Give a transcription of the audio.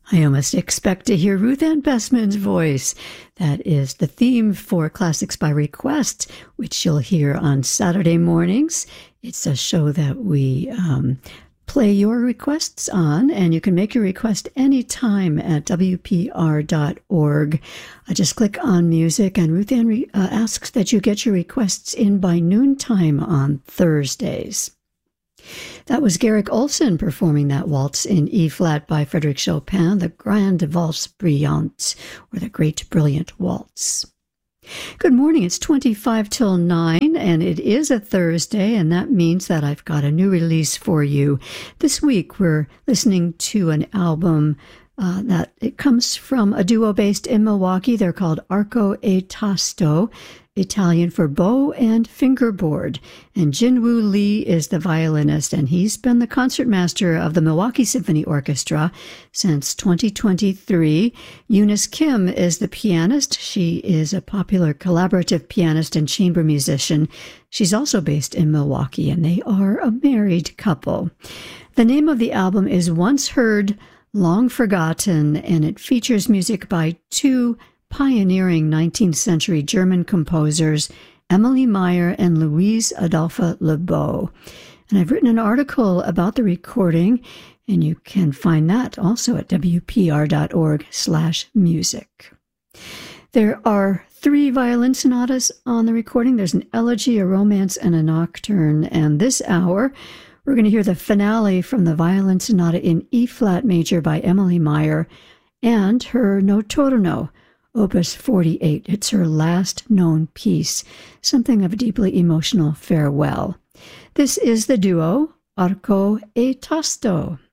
I almost expect to hear Ruth Ann Bestman's voice. That is the theme for Classics by Request, which you'll hear on Saturday mornings. It's a show that we play your requests on, and you can make your request anytime at WPR.org. Just click on music, and Ruth Ann asks that you get your requests in by noontime on Thursdays. That was Garrick Olson performing that waltz in E-flat by Frédéric Chopin, the Grande Valse Brillante, or the Great Brilliant Waltz. Good morning, it's 25 till 9, and it is a Thursday, and that means that I've got a new release for you. This week we're listening to an album that it comes from a duo based in Milwaukee. They're called Arco e Tasto, Italian for bow and fingerboard. And Jin-Woo Lee is the violinist, and he's been the concertmaster of the Milwaukee Symphony Orchestra since 2023. Eunice Kim is the pianist. She is a popular collaborative pianist and chamber musician. She's also based in Milwaukee, and they are a married couple. The name of the album is Once Heard, Long Forgotten, and it features music by two pioneering 19th century German composers, Emily Meyer and Louise Adolphe Lebeau. And I've written an article about the recording, and you can find that also at WPR.org/music. There are 3 violin sonatas on the recording. There's an elegy, a romance, and a nocturne. And this hour, we're going to hear the finale from the violin sonata in E-flat major by Emily Meyer and her Notturno, Opus 48. It's her last known piece, something of a deeply emotional farewell. This is the duo Arco e Tasto.